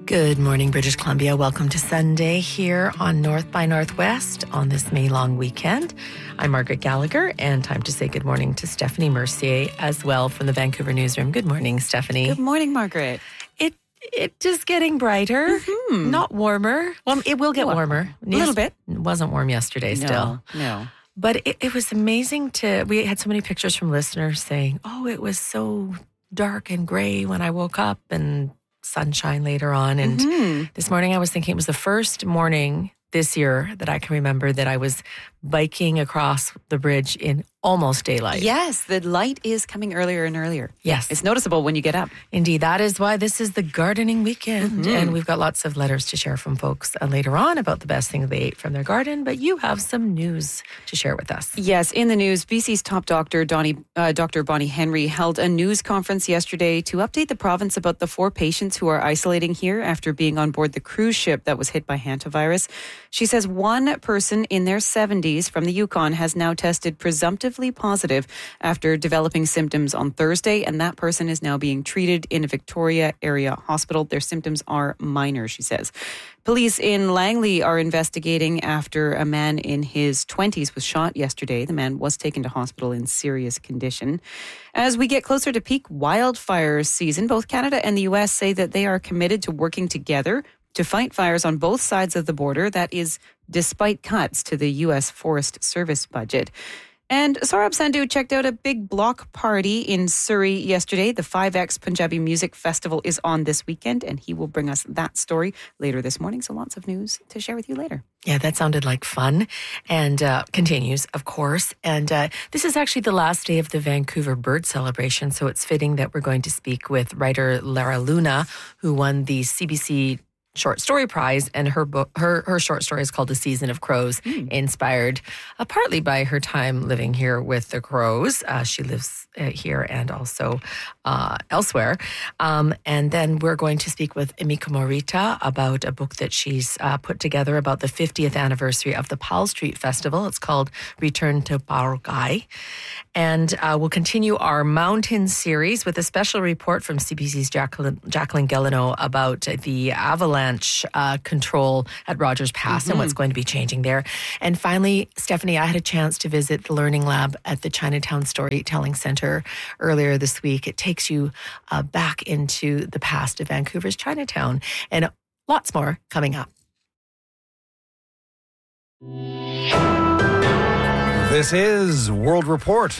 Good morning, British Columbia. Welcome to Sunday here on North by Northwest on this May long weekend. I'm Margaret Gallagher, and time to say good morning to Stephanie Mercier as well from the Vancouver Newsroom. Good morning, Stephanie. Good morning, Margaret. It just getting brighter, not warmer. Well, it will get warmer. A little bit. It wasn't warm yesterday still. No. But it was amazing we had so many pictures from listeners saying, oh, it was so dark and gray when I woke up and sunshine later on. And this morning I was thinking it was the first morning this year that I can remember that I was biking across the bridge in almost daylight. Yes, the light is coming earlier and earlier. Yes. It's noticeable when you get up. Indeed. That is why this is the gardening weekend. And we've got lots of letters to share from folks later on about the best thing they ate from their garden. But you have some news to share with us. Yes, in the news, BC's top doctor, Dr. Bonnie Henry, held a news conference yesterday to update the province about the 4 patients who are isolating here after being on board the cruise ship that was hit by hantavirus. She says one person in their 70s from the Yukon has now tested presumptively positive after developing symptoms on Thursday, and that person is now being treated in a Victoria area hospital. Their symptoms are minor, she says. Police in Langley are investigating after a man in his 20s was shot yesterday. The man was taken to hospital in serious condition. As we get closer to peak wildfire season, both Canada and the U.S. say that they are committed to working together to fight fires on both sides of the border. That is despite cuts to the U.S. Forest Service budget. And Saurabh Sandhu checked out a big block party in Surrey yesterday. The 5X Punjabi Music Festival is on this weekend, and he will bring us that story later this morning. So lots of news to share with you later. Yeah, that sounded like fun, and continues, of course. And this is actually the last day of the Vancouver Bird Celebration, so it's fitting that we're going to speak with writer Lara Luna, who won the CBC Short Story Prize, and her book, her short story is called A Season of Crows, inspired partly by her time living here with the crows. She lives here and also elsewhere. And then we're going to speak with Emiko Morita about a book that she's put together about the 50th anniversary of the Powell Street Festival. It's called Return to Barangay. And we'll continue our mountain series with a special report from CBC's Jacqueline Guilleneau about the avalanche control at Rogers Pass and what's going to be changing there. And finally, Stephanie, I had a chance to visit the Learning Lab at the Chinatown Storytelling Centre earlier this week. It takes you back into the past of Vancouver's Chinatown, and lots more coming up. This is World Report.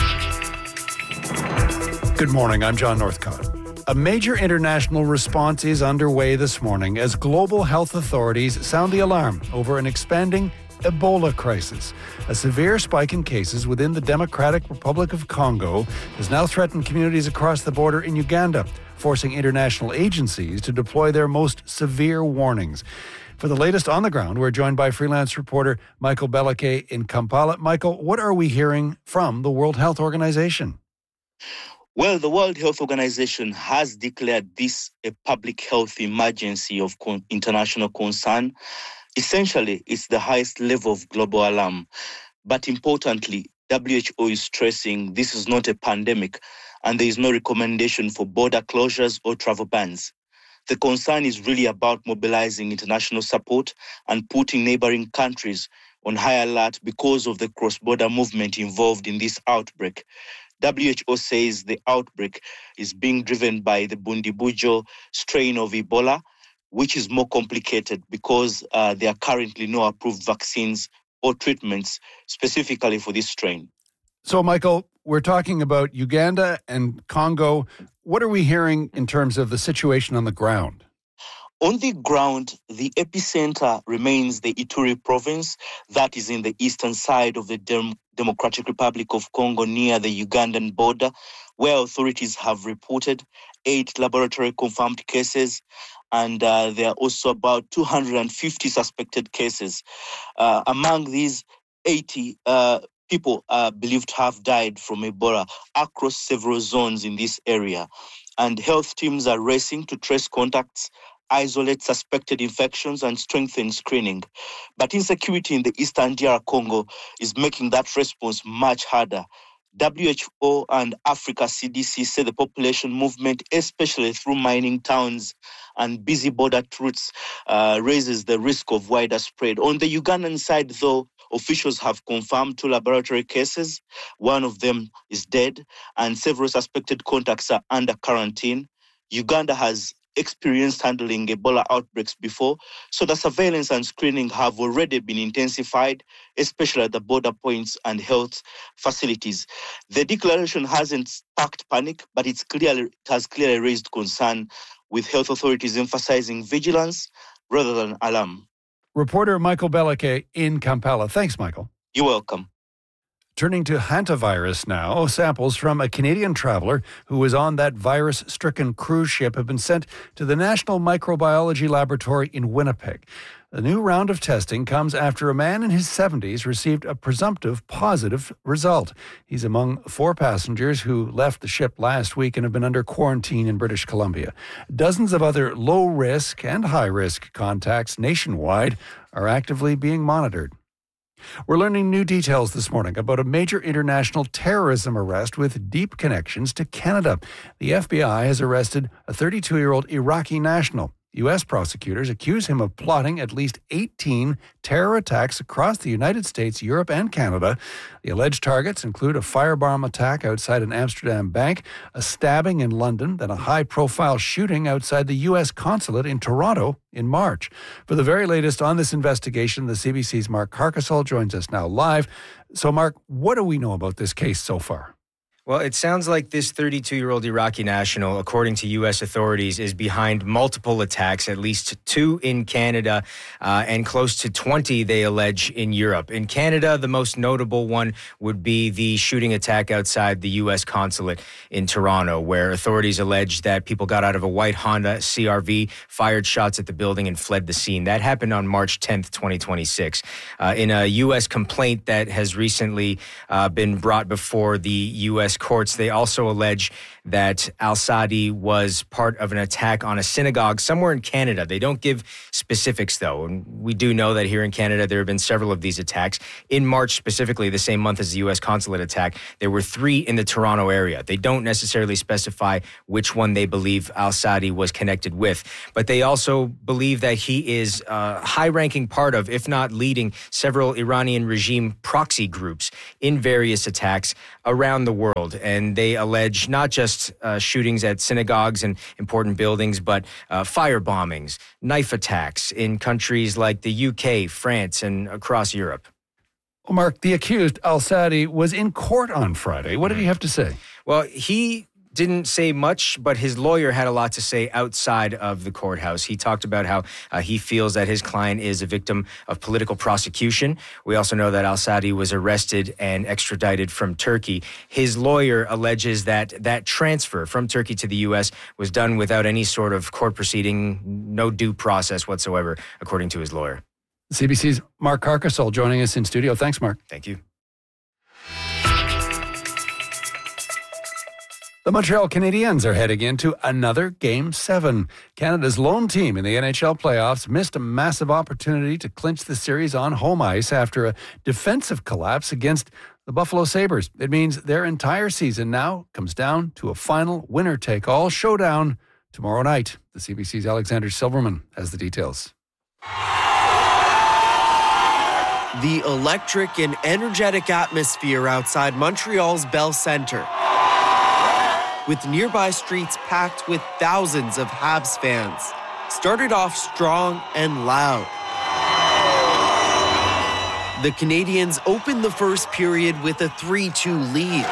Good morning, I'm John Northcott. A major international response is underway this morning as global health authorities sound the alarm over an expanding Ebola crisis. A severe spike in cases within the Democratic Republic of Congo has now threatened communities across the border in Uganda, forcing international agencies to deploy their most severe warnings. For the latest on the ground, we're joined by freelance reporter Michael Belliquet in Kampala. Michael, what are we hearing from the World Health Organization? Well, the World Health Organization has declared this a public health emergency of international concern. Essentially, it's the highest level of global alarm. But importantly, WHO is stressing this is not a pandemic and there is no recommendation for border closures or travel bans. The concern is really about mobilizing international support and putting neighboring countries on high alert because of the cross-border movement involved in this outbreak. WHO says the outbreak is being driven by the Bundibugyo strain of Ebola, which is more complicated because there are currently no approved vaccines or treatments specifically for this strain. So, Michael, we're talking about Uganda and Congo. What are we hearing in terms of the situation on the ground? On the ground, the epicenter remains the Ituri province that is in the eastern side of the Democratic Republic of Congo near the Ugandan border, where authorities have reported 8 laboratory-confirmed cases, and there are also about 250 suspected cases. Among these, 80 people are believed to have died from Ebola across several zones in this area. And health teams are racing to trace contacts, isolate suspected infections, and strengthen screening. But insecurity in the eastern DR Congo is making that response much harder. WHO and Africa CDC say the population movement, especially through mining towns and busy border routes, raises the risk of wider spread. On the Ugandan side, though, officials have confirmed 2 laboratory cases. One of them is dead, and several suspected contacts are under quarantine. Uganda has experienced handling Ebola outbreaks before, so the surveillance and screening have already been intensified, especially at the border points and health facilities. The declaration hasn't sparked panic, but it has clearly raised concern, with health authorities emphasizing vigilance rather than alarm. Reporter Michael Belleke in Kampala. Thanks, Michael. You're welcome. Turning to hantavirus now, samples from a Canadian traveler who was on that virus-stricken cruise ship have been sent to the National Microbiology Laboratory in Winnipeg. The new round of testing comes after a man in his 70s received a presumptive positive result. He's among 4 passengers who left the ship last week and have been under quarantine in British Columbia. Dozens of other low-risk and high-risk contacts nationwide are actively being monitored. We're learning new details this morning about a major international terrorism arrest with deep connections to Canada. The FBI has arrested a 32-year-old Iraqi national. U.S. prosecutors accuse him of plotting at least 18 terror attacks across the United States, Europe, and Canada. The alleged targets include a firebomb attack outside an Amsterdam bank, a stabbing in London, then a high-profile shooting outside the U.S. consulate in Toronto in March. For the very latest on this investigation, the CBC's Mark Carcassol joins us now live. So, Mark, what do we know about this case so far? Well, it sounds like this 32-year-old Iraqi national, according to U.S. authorities, is behind multiple attacks, at least 2 in Canada and close to 20, they allege, in Europe. In Canada, the most notable one would be the shooting attack outside the U.S. consulate in Toronto, where authorities allege that people got out of a white Honda CR-V, fired shots at the building, and fled the scene. That happened on March 10th, 2026. In a U.S. complaint that has recently been brought before the U.S. courts, they also allege that al-Saadi was part of an attack on a synagogue somewhere in Canada. They don't give specifics, though. And we do know that here in Canada, there have been several of these attacks. In March, specifically, the same month as the U.S. consulate attack, there were 3 in the Toronto area. They don't necessarily specify which one they believe al-Saadi was connected with. But they also believe that he is a high-ranking part of, if not leading, several Iranian regime proxy groups in various attacks around the world. And they allege not just shootings at synagogues and important buildings, but fire bombings, knife attacks in countries like the UK, France, and across Europe. Well, Mark, the accused, al-Saadi, was in court on Friday. What did he have to say? Well, he didn't say much, but his lawyer had a lot to say outside of the courthouse. He talked about how he feels that his client is a victim of political prosecution. We also know that al-Saadi was arrested and extradited from Turkey. His lawyer alleges that that transfer from Turkey to the U.S. was done without any sort of court proceeding, no due process whatsoever, according to his lawyer. CBC's Mark Carcassol joining us in studio. Thanks, Mark. Thank you. The Montreal Canadiens are heading into another Game 7. Canada's lone team in the NHL playoffs missed a massive opportunity to clinch the series on home ice after a defensive collapse against the Buffalo Sabres. It means their entire season now comes down to a final winner-take-all showdown tomorrow night. The CBC's Alexander Silverman has the details. The electric and energetic atmosphere outside Montreal's Bell Centre, with nearby streets packed with thousands of Habs fans, started off strong and loud. The Canadiens opened the first period with a 3-2 lead.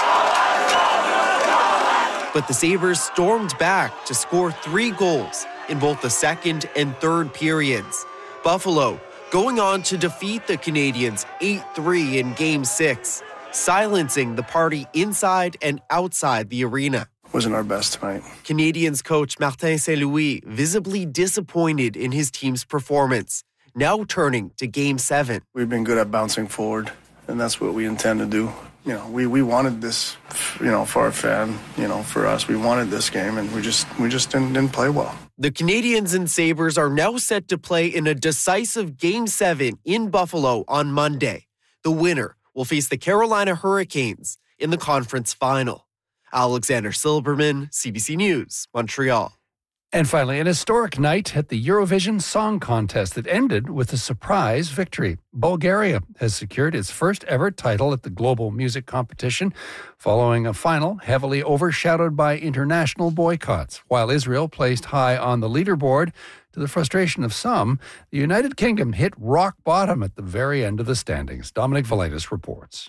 But the Sabres stormed back to score 3 goals in both the second and third periods. Buffalo going on to defeat the Canadiens 8-3 in Game 6, silencing the party inside and outside the arena. Wasn't our best tonight. Canadiens coach Martin Saint-Louis visibly disappointed in his team's performance, now turning to Game 7. We've been good at bouncing forward, and that's what we intend to do. You know, we wanted this, for our fan, for us. We wanted this game, and we just didn't play well. The Canadiens and Sabres are now set to play in a decisive Game 7 in Buffalo on Monday. The winner will face the Carolina Hurricanes in the conference final. Alexander Silberman, CBC News, Montreal. And finally, an historic night at the Eurovision Song Contest that ended with a surprise victory. Bulgaria has secured its first ever title at the global music competition, following a final heavily overshadowed by international boycotts. While Israel placed high on the leaderboard, to the frustration of some, the United Kingdom hit rock bottom at the very end of the standings. Dominic Valitis reports.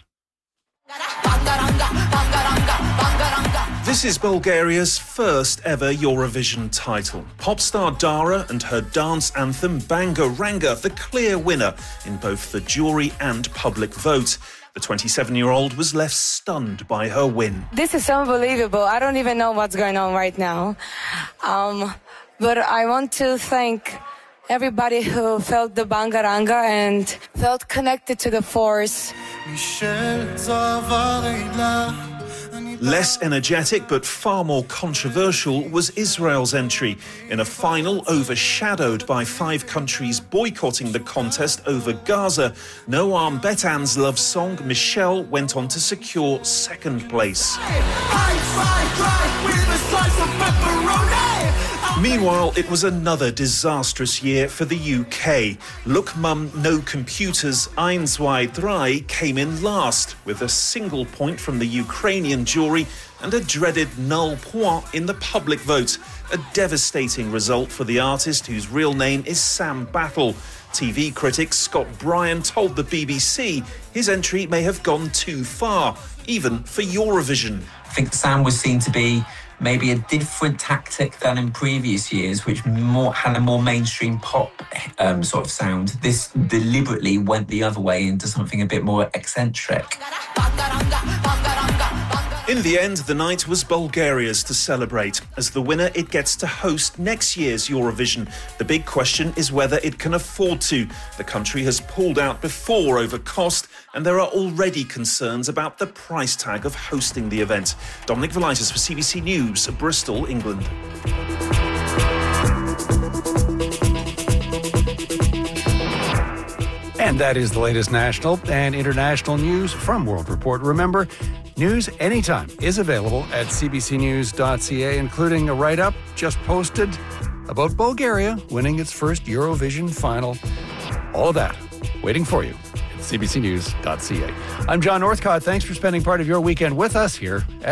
This is Bulgaria's first ever Eurovision title. Pop star Dara and her dance anthem Banga Ranga, the clear winner in both the jury and public vote. The 27-year-old was left stunned by her win. This is unbelievable. I don't even know what's going on right now. But I want to thank everybody who felt the Banga Ranga and felt connected to the force. Less energetic but far more controversial was Israel's entry in a final overshadowed by 5 countries boycotting the contest over Gaza. Noam Betan's love song Michelle went on to secure second place. Meanwhile, it was another disastrous year for the UK. Look Mum, No Computers, 1, 2, 3 came in last, with a single point from the Ukrainian jury and a dreaded null point in the public vote. A devastating result for the artist whose real name is Sam Battle. TV critic Scott Bryan told the BBC his entry may have gone too far, even for Eurovision. I think Sam was seen to be maybe a different tactic than in previous years, which had a more mainstream pop sort of sound. This deliberately went the other way into something a bit more eccentric. In the end, the night was Bulgaria's to celebrate. As the winner, it gets to host next year's Eurovision. The big question is whether it can afford to. The country has pulled out before over cost, and there are already concerns about the price tag of hosting the event. Dominic Valitis for CBC News, Bristol, England. And that is the latest national and international news from World Report. Remember, news anytime is available at cbcnews.ca, including a write-up just posted about Bulgaria winning its first Eurovision final. All of that waiting for you at cbcnews.ca. I'm John Northcott. Thanks for spending part of your weekend with us here at